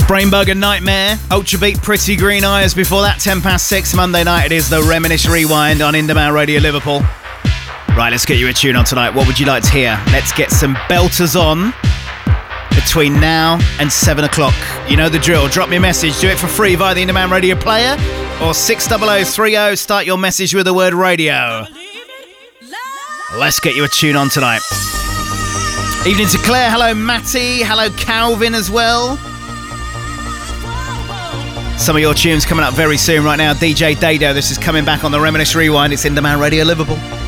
Brainbug and Nightmare, Ultrabeat, Pretty Green Eyes. Before that, 6:10 Monday night, it is the Reminisce Rewind on Indaman Radio Liverpool. Right, let's get you a tune on tonight. What would you like to hear? Let's get some belters on between now and 7 o'clock. You know the drill. Drop me a message. Do it for free via the Indaman Radio player or 60030. Start your message with the word radio. Let's get you a tune on tonight. Evening to Claire. Hello, Matty. Hello, Calvin as well. Some of your tunes coming up very soon right now. DJ Dado, this is coming back on the Reminisce Rewind. It's Indaman Radio Liverpool.